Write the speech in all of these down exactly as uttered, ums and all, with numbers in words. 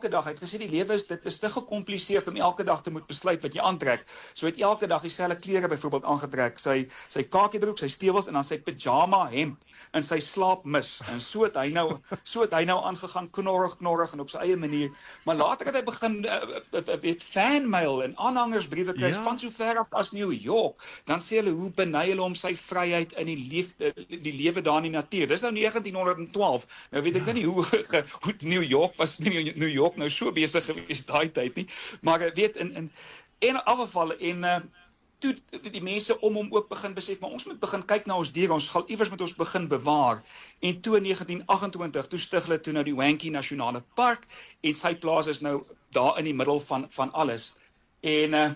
elke dag, hy het gesê die lewe is, dit is te gecompliseerd om elke dag te moet besluit wat jy aantrek. So hy het elke dag dieselfde klere byvoorbeeld aangetrek, sy, sy kakiebroek, sy stewels en dan sy pyjama hemp en sy slaapmis. En so het hy nou, so het hy nou aangegaan, knorrig, knorrig en op sy eie manier. Maar later het hy begin, uh, uh, weet, fanmail en aanhangersbriewe kry Ja. van so ver af as New York. Dan sê hulle, hoe beny hulle om sy vryheid in die liefde, die lewe daar in die natuur. Dis nou negentien twaalf. Nou weet ek ja. nie hoe, hoe New York was, New York nou so besig gewees daai tyd nie. Maar weet, in, in, en afgevalle, en uh, toe die mense om hom ook begin besef, maar ons moet begin kyk na ons diere, ons sal iewers met ons begin bewaar. En toe in negentien agt en twintig, toe stig hulle toe nou die Wankie Nasionale Park, en sy plaas is nou daar in die middel van, van alles. En uh,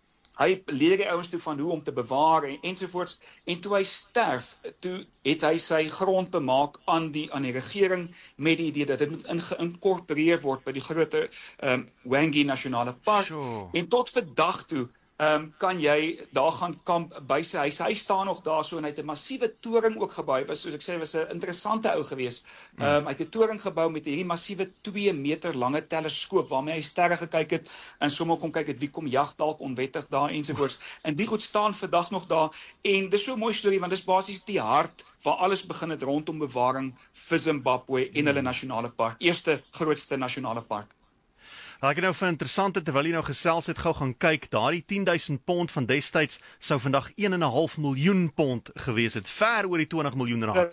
hy leer die ouens toe van hoe om te bewaar en ensovoorts, en toe hy sterf, toe het hy sy grond bemaak aan die, aan die regering met die idee dat dit moet geïnkorporeer word by die grote um, Wangie Nasionale Park, Sure. en tot vandag toe Um, kan jy daar gaan kamp by sy huis. Hy staan nog daar so en hy het 'n massiewe toring ook gebou. Hy was, soos ek sê, was 'n interessante ou gewees. Um, hy het 'n toring gebou met hierdie massiewe twee meter lange teleskoop waarmee hy sterre gekyk het en sommer kom kyk het wie kom jag dalk onwettig daar ensovoorts. En die goed staan vandag nog daar en dis so 'n mooi storie want dis basies die hart waar alles begin het rondom bewaring vir Zimbabwe en hulle nasionale park. Eerste grootste nasionale park. Ek het nou vir interessante, terwyl jy nou gesels het, gou gaan kyk, daardie tien duisend pond van destyds sou vandag een en 'n half miljoen pond gewees het, ver oor die twintig miljoen rand.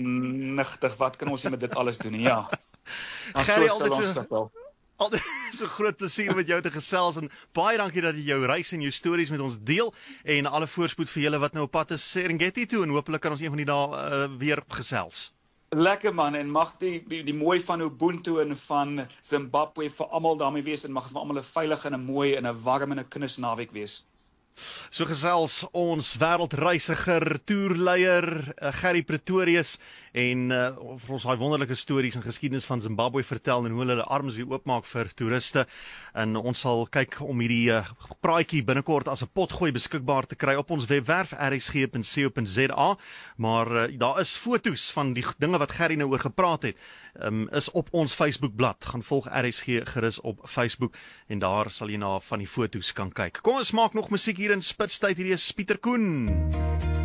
Nigtig, wat kan ons hier met dit alles doen, ja. Gerry, altyd so, altyd so groot plesier met jou te gesels, en baie dankie dat jy jou reis en jou stories met ons deel, en alle voorspoed vir julle wat nou op pad is Serengeti toe, en hopelik kan ons een van die dae uh, weer gesels. Lekker man, en mag die, die, die mooi van Ubuntu en van Zimbabwe vir almal daarmee wees, en mag het vir almal 'n veilige en 'n mooi en 'n warm en 'n knus naweek wees. So gesels ons wêreldreisiger, toerleier, uh, Gerry Pretorius, en uh, vir ons daai wonderlike stories en geskiedenis van Zimbabwe vertel en hoe hulle arms weer oopmaak vir toeriste. En ons sal kyk om hierdie uh, praatjie binnekort as 'n potgooi beskikbaar te kry op ons webwerf r s g punt co punt z a. Maar uh, daar is foto's van die dinge wat Gerry nou oor gepraat het, um, is op ons Facebookblad. Gaan volg R S G gerus op Facebook en daar sal jy na van die foto's kan kyk. Kom ons maak nog musiek hier in Spitstyd. Hierdie is Pieter Koen.